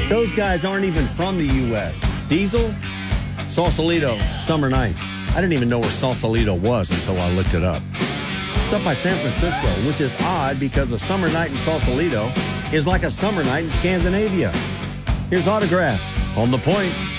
Those guys aren't even from the U.S. Diesel, Sausalito, Summer Night. I didn't even know where Sausalito was until I looked it up. It's up by San Francisco, which is odd because a summer night in Sausalito is like a summer night in Scandinavia. Here's Autograph on The Point.